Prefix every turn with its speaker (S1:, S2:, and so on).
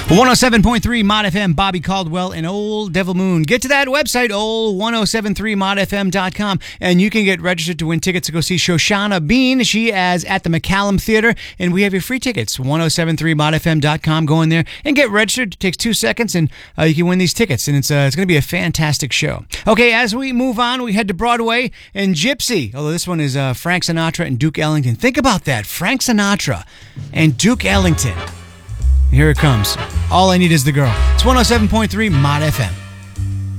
S1: 107.3 Mod FM, Bobby Caldwell and Old Devil Moon. Get to that website, old1073modfm.com, and you can get registered to win tickets to go see Shoshana Bean. She is at the McCallum Theater, and we have your free tickets, 1073modfm.com. Go in there and get registered. It takes 2 seconds, and you can win these tickets, and it's going to be a fantastic show. Okay, as we move on, we head to Broadway and Gypsy, although this one is Frank Sinatra and Duke Ellington. Think about that, Frank Sinatra and Duke Ellington. Here it comes. All I Need Is the Girl. It's 107.3 Mod FM.